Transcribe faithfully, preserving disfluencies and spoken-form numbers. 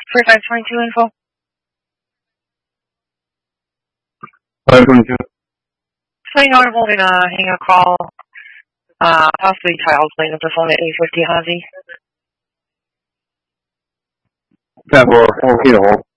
five twenty-two info. five twenty-two. Swing on holding a hang a call. Uh, possibly Child's laying up the phone at eight fifty Hazy. That four, four feet hold.